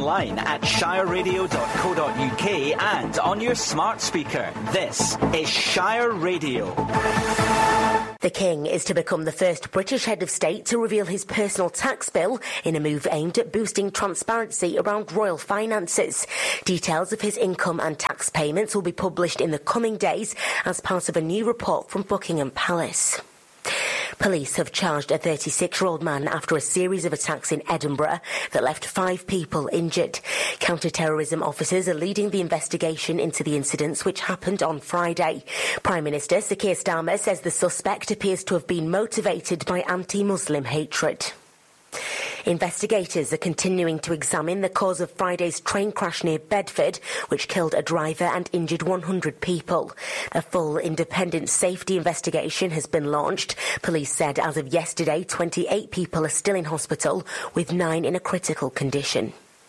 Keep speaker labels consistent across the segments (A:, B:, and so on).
A: online at shireradio.co.uk and on your smart speaker. This is Shire Radio.
B: The King is to become the first British head of state to reveal his personal tax bill in a move aimed at boosting transparency around royal finances. Details of his income and tax payments will be published in the coming days as part of a new report from Buckingham Palace. Police have charged a 36-year-old man after a series of attacks in Edinburgh that left 5 people injured. Counter-terrorism officers are leading the investigation into the incidents which happened on Friday. Prime Minister Sir Keir Starmer says the suspect appears to have been motivated by anti-Muslim hatred. Investigators are continuing to examine the cause of Friday's train crash near Bedford, which killed a driver and injured 100 people. A full independent safety investigation has been launched. Police said as of yesterday, 28 people are still in hospital, with 9 in a critical condition.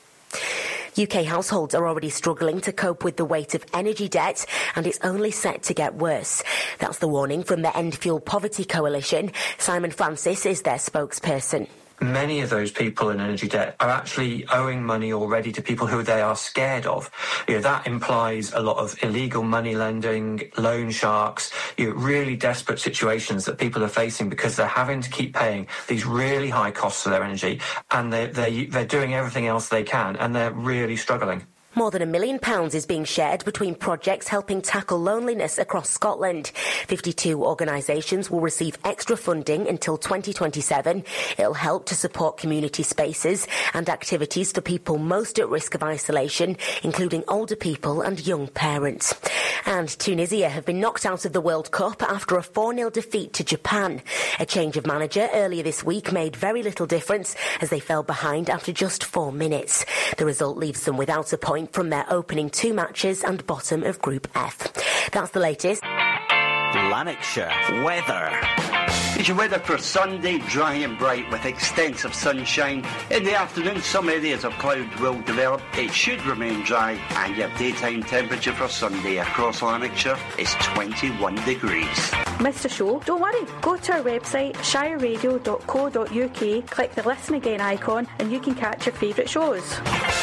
B: UK households are already struggling to cope with the weight of energy debt, and it's only set to get worse. That's the warning from the End Fuel Poverty Coalition. Simon Francis is their spokesperson.
C: Many of those people in energy debt are actually owing money already to people who they are scared of. That implies a lot of illegal money lending, loan sharks, really desperate situations that people are facing because they're having to keep paying these really high costs for their energy, and they're doing everything else they can, and they're really struggling.
B: More than £1 million is being shared between projects helping tackle loneliness across Scotland. 52 organisations will receive extra funding until 2027. It'll help to support community spaces and activities for people most at risk of isolation, including older people and young parents. And Tunisia have been knocked out of the World Cup after a 4-0 defeat to Japan. A change of manager earlier this week made very little difference as they fell behind after just 4 minutes. The result leaves them without a point from their opening 2 matches and bottom of Group F. That's the latest.
A: Lanarkshire weather.
D: It's your weather for Sunday, dry and bright with extensive sunshine. In the afternoon, some areas of cloud will develop. It should remain dry, and your daytime temperature for Sunday across Lanarkshire is 21 degrees.
E: Missed a show? Don't worry. Go to our website, shireradio.co.uk, click the Listen Again icon, and you can catch your favourite shows.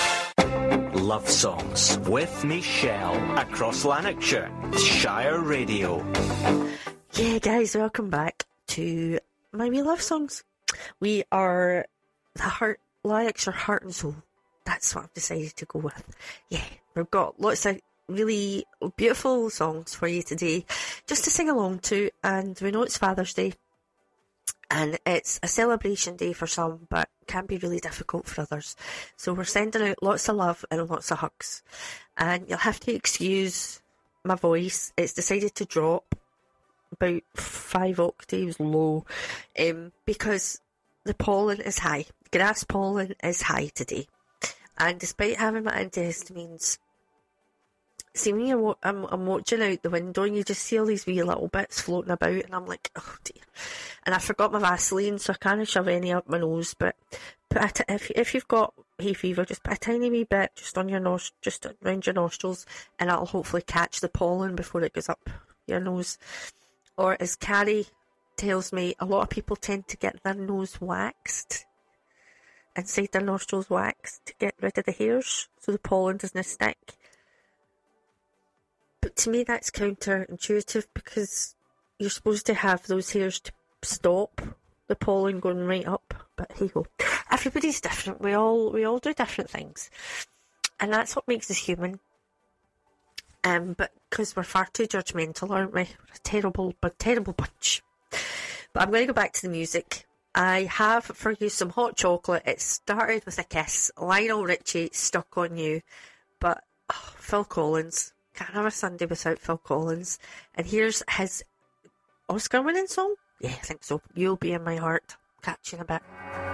A: Love Songs with Michelle across Lanarkshire. Shire Radio.
F: Yeah, guys, welcome back to my wee love songs. We are the Lanarkshire Heart and Soul. That's what I've decided to go with. Yeah, we've got lots of really beautiful songs for you today, just to sing along to. And we know it's Father's Day, and it's a celebration day for some, but can be really difficult for others. So we're sending out lots of love and lots of hugs. And you'll have to excuse my voice. It's decided to drop about 5 octaves low, because the pollen is high. Grass pollen is high today. And despite having my antihistamines, see, when I'm watching out the window and you just see all these wee little bits floating about, and I'm like, oh dear. And I forgot my Vaseline, so I can't shove any up my nose, but if you've got hay fever, just put a tiny wee bit just on your just around your nostrils, and that'll hopefully catch the pollen before it goes up your nose. Or as Carrie tells me, a lot of people tend to get their nose waxed, inside their nostrils waxed, to get rid of the hairs so the pollen doesn't stick. But to me that's counterintuitive, because you're supposed to have those hairs to stop the pollen going right up. But hey ho, everybody's different. We all do different things, and that's what makes us human. But because we're far too judgmental, aren't we? We're a terrible bunch. But I'm going to go back to the music. I have for you some hot chocolate. It started with a kiss. Lionel Richie, Stuck on You. But Phil Collins. Can't have a Sunday without Phil Collins. And here's his Oscar-winning song. Yeah, I think so. You'll Be in My Heart. Catch you in a bit.